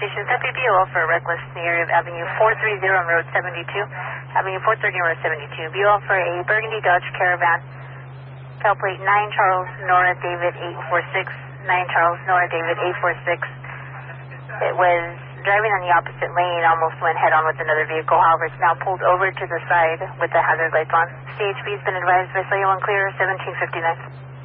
Station, Pepe BOL for reckless in the area of Avenue 430 on Road 72. Avenue 430 on Road 72. BOL for a Burgundy Dodge Caravan. Tail plate 9 Charles Nora David 846. 9 Charles Nora David 846. It was driving on the opposite lane, almost went head-on with another vehicle. However, it's now pulled over to the side with the hazard lights on. CHP has been advised by Cellular 1 Clear 1759.